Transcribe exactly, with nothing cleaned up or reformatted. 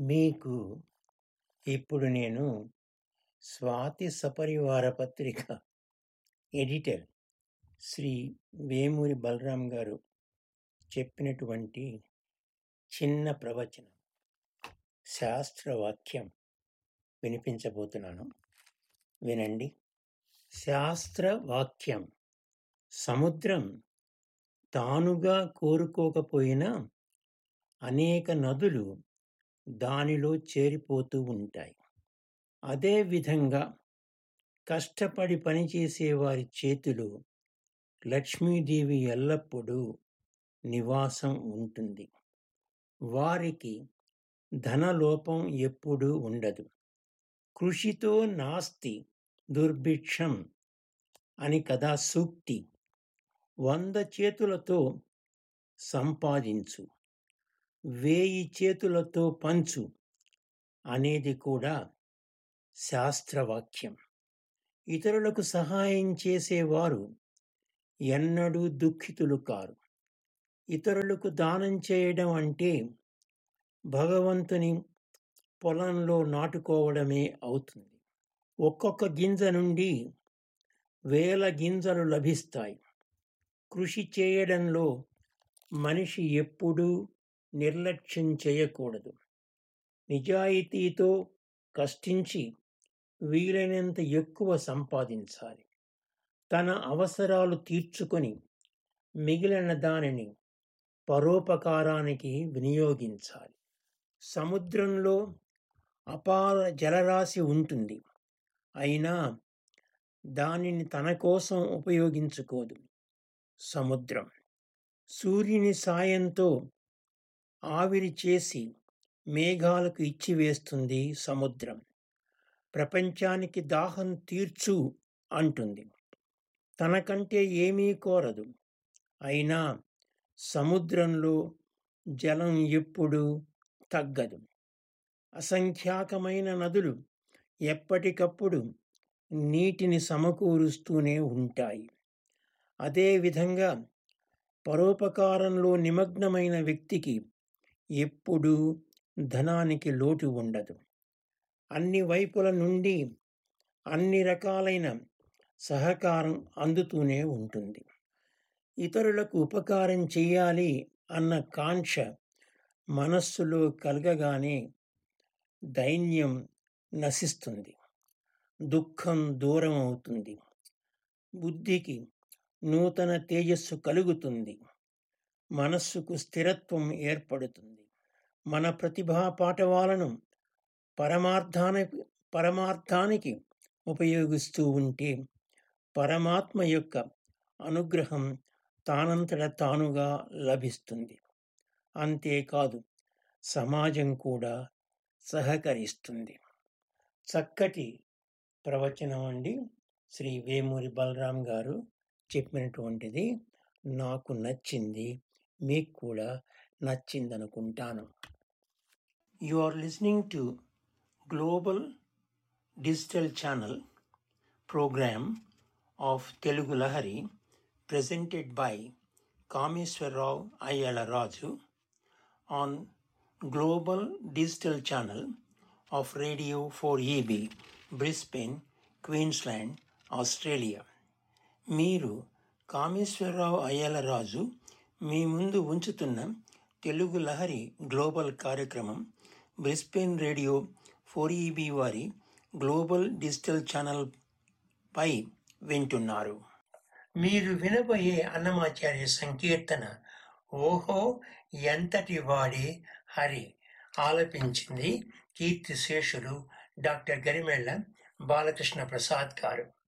మీకు ఇప్పుడు నేను స్వాతి సపరివార పత్రిక ఎడిటర్ శ్రీ వేమూరి బలరాం గారు చెప్పినటువంటి చిన్న ప్రవచనం శాస్త్రవాక్యం వినిపించబోతున్నాను. వినండి. శాస్త్రవాక్యం: సముద్రం తానుగా కోరుకోకపోయినా అనేక నదులు దానిలో చేరిపోతూ ఉంటాయి. అదేవిధంగా కష్టపడి పనిచేసే వారి చేతిలో లక్ష్మీదేవి ఎల్లప్పుడూ నివాసం ఉంటుంది. వారికి ధనలోపం ఎప్పుడూ ఉండదు. కృషితో నాస్తి దుర్భిక్షం అని కదా సూక్తి. వంద చేతులతో సంపాదించు, వేయి చేతులతో పంచు అనేది కూడా శాస్త్రవాక్యం. ఇతరులకు సహాయం చేసేవారు ఎన్నడూ దుఃఖితులు కారు. ఇతరులకు దానం చేయడం అంటే భగవంతుని పొలంలో నాటుకోవడమే అవుతుంది. ఒక్కొక్క గింజ నుండి వేల గింజలు లభిస్తాయి. కృషి చేయడంలో మనిషి ఎప్పుడూ నిర్లక్ష్యం చేయకూడదు. నిజాయితీతో కష్టించి వీలైనంత ఎక్కువ సంపాదించాలి. తన అవసరాలు తీర్చుకొని మిగిలిన దానిని పరోపకారానికి వినియోగించాలి. సముద్రంలో అపార జలరాశి ఉంటుంది. అయినా దానిని తన కోసం ఉపయోగించుకోదు. సముద్రం సూర్యుని సాయంతో ఆవిరి చేసి మేఘాలకు ఇచ్చివేస్తుంది. సముద్రం ప్రపంచానికి దాహం తీర్చు అంటుంది. తనకంటే ఏమీ కోరదు. అయినా సముద్రంలో జలం ఎప్పుడూ తగ్గదు. అసంఖ్యాకమైన నదులు ఎప్పటికప్పుడు నీటిని సమకూరుస్తూనే ఉంటాయి. అదేవిధంగా పరోపకారంలో నిమగ్నమైన వ్యక్తికి ఎప్పుడూ ధనానికి లోటు ఉండదు. అన్ని వైపుల నుండి అన్ని రకాలైన సహకారం అందుతూనే ఉంటుంది. ఇతరులకు ఉపకారం చేయాలి అన్న కాంక్ష మనస్సులో కలగగానే దైన్యం నశిస్తుంది. దుఃఖం దూరం అవుతుంది. బుద్ధికి నూతన తేజస్సు కలుగుతుంది. మనస్సుకు స్థిరత్వం ఏర్పడుతుంది. మన ప్రతిభా పాఠవాలను పరమార్థానికి పరమార్థానికి ఉపయోగిస్తూ ఉంటే పరమాత్మ యొక్క అనుగ్రహం తానంతట తానుగా లభిస్తుంది. అంతేకాదు, సమాజం కూడా సహకరిస్తుంది. చక్కటి ప్రవచనం అండి. శ్రీ వేమూరి బలరాం గారు చెప్పినటువంటిది నాకు నచ్చింది. మీకు కూడా నచ్చిందనుకుంటాను. You are listening to global digital channel programme of Telugu Lahari presented by Kameswarrao Ayyala Raju on Global Digital Channel of Radio four E B, Brisbane, Queensland, Australia. మీరు కామేశ్వరరావు అయ్యల రాజు మీ ముందు ఉంచుతున్న తెలుగు లహరి గ్లోబల్ కార్యక్రమం బ్రిస్బేన్ రేడియో ఫోర్ ఈ బి వారి global digital channel పై వింటున్నారు. మీరు వినబోయే అన్నమాచార్య సంకీర్తన ఓహో ఎంతటి వాడే హరి ఆలపించింది కీర్తిశేషులు డాక్టర్ గరిమెళ్ల బాలకృష్ణ ప్రసాద్ గారు.